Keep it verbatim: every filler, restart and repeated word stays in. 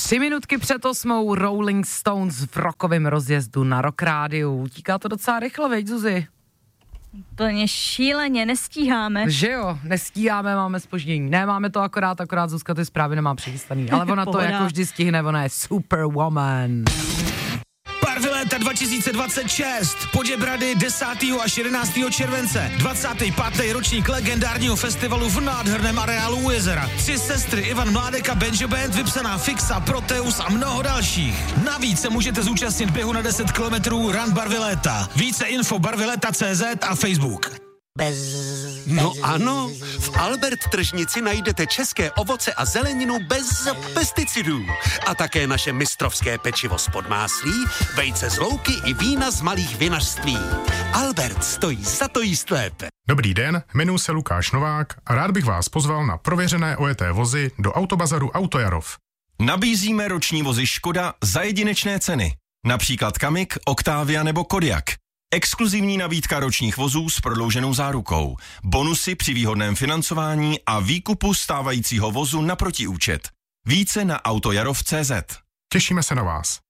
Tři minutky před osmou Rolling Stones v rockovém rozjezdu na Rock Rádiu. Utíká to docela rychle, veď, Zuzi? Plně šíleně, nestíháme. Že jo, nestíháme, máme zpoždění. Ne, máme to akorát, akorát Zuzka ty zprávy nemá přichystaný. Ale ona to jako vždy stihne, ona je superwoman. Barviléta dva tisíce dvacet šest, Poděbrady desátého až jedenáctého července, dvacátý pátý ročník legendárního festivalu v nádherném areálu u jezera. Tři sestry Ivan Mládek a Benjo Band, vypsaná Fixa, Proteus a mnoho dalších. Navíc se můžete zúčastnit běhu na deset kilometrů Run Barviléta. Více info barvileta tečka cé zet a Facebook. Bez, no ano, v Albert tržnici najdete české ovoce a zeleninu bez pesticidů. A také naše mistrovské pečivo z Podmáslí, vejce z louky i vína z malých vinařství. Albert stojí za to jíst lépe. Dobrý den, jmenuji se Lukáš Novák a rád bych vás pozval na prověřené ojeté vozy do autobazaru Autojarov. Nabízíme roční vozy Škoda za jedinečné ceny. Například Kamik, Octavia nebo Kodiaq. Exkluzivní nabídka ročních vozů s prodlouženou zárukou, bonusy při výhodném financování a výkupu stávajícího vozu na protiúčet. Více na autojarov tečka cé zet. Těšíme se na vás.